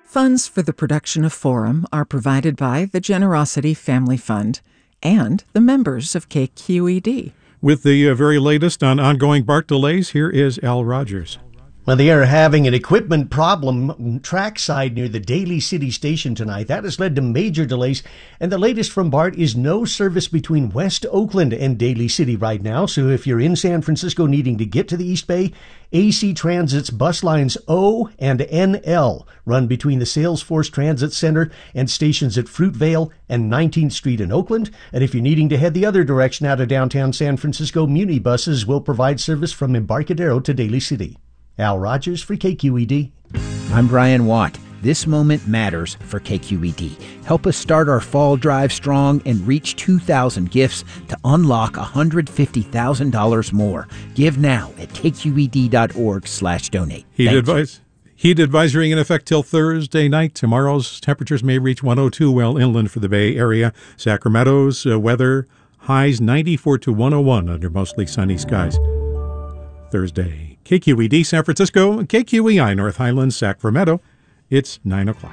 Funds for the production of Forum are provided by the Generosity Family Fund and the members of KQED. With the very latest on ongoing BART delays, here is Al Rogers. Well, they are having an equipment problem trackside near the Daly City Station tonight. That has led to major delays. And the latest from BART is no service between West Oakland and Daly City right now. So if you're in San Francisco needing to get to the East Bay, AC Transit's bus lines O and NL run between the Salesforce Transit Center and stations at Fruitvale and 19th Street in Oakland. And if you're needing to head the other direction out of downtown San Francisco, Muni buses will provide service from Embarcadero to Daly City. Al Rogers for KQED. I'm Brian Watt. This moment matters for KQED. Help us start our fall drive strong and reach 2,000 gifts to unlock $150,000 more. Give now at kqed.org/donate. Heat advisory in effect till Thursday night. Tomorrow's temperatures may reach 102 well inland for the Bay Area. Sacramento's weather highs 94 to 101 under mostly sunny skies. Thursday. KQED San Francisco, KQEI North Highlands, Sacramento. It's 9 o'clock.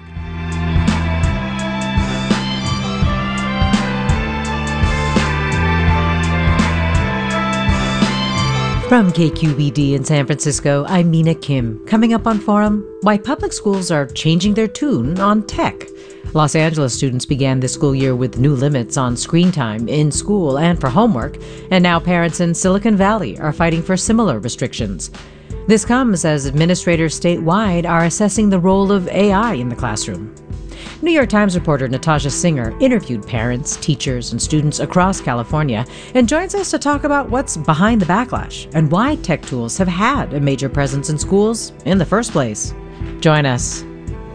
From KQED in San Francisco, I'm Mina Kim. Coming up on Forum, why public schools are changing their tune on tech. Los Angeles students began this school year with new limits on screen time in school and for homework, and now parents in Silicon Valley are fighting for similar restrictions. This comes as administrators statewide are assessing the role of AI in the classroom. New York Times reporter Natasha Singer interviewed parents, teachers, and students across California and joins us to talk about what's behind the backlash and why tech tools have had a major presence in schools in the first place. Join us.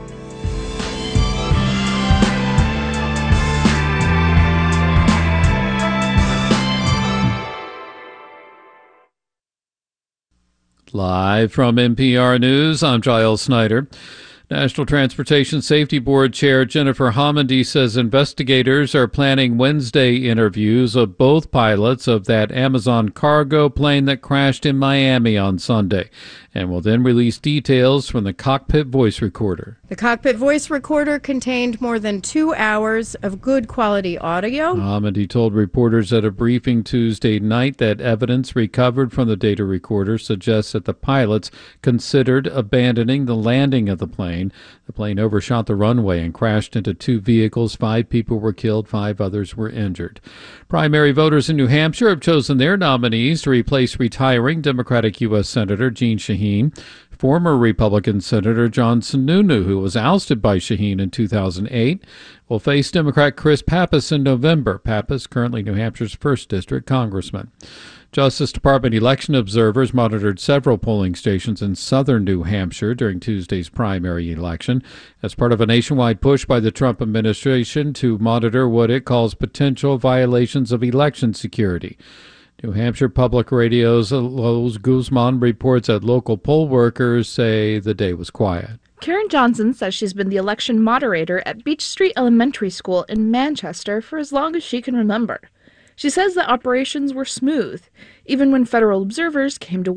Live from NPR News, I'm Giles Snyder. National Transportation Safety Board Chair Jennifer Homendy says investigators are planning Wednesday interviews of both pilots of that Amazon cargo plane that crashed in Miami on Sunday, and will then release details from the cockpit voice recorder. The cockpit voice recorder contained more than 2 hours of good quality audio. Homendy told reporters at a briefing Tuesday night that evidence recovered from the data recorder suggests that the pilots considered abandoning the landing of the plane. The plane overshot the runway and crashed into 2 vehicles. 5 people were killed, 5 others were injured. Primary voters in New Hampshire have chosen their nominees to replace retiring Democratic U.S. Senator Jeanne Shaheen. Former Republican Senator John Sununu, who was ousted by Shaheen in 2008, will face Democrat Chris Pappas in November. Pappas, currently New Hampshire's 1st District Congressman. Justice Department election observers monitored several polling stations in southern New Hampshire during Tuesday's primary election as part of a nationwide push by the Trump administration to monitor what it calls potential violations of election security. New Hampshire Public Radio's Lowe's Guzman reports that local poll workers say the day was quiet. Karen Johnson says she's been the election moderator at Beach Street Elementary School in Manchester for as long as she can remember. She says the operations were smooth, even when federal observers came to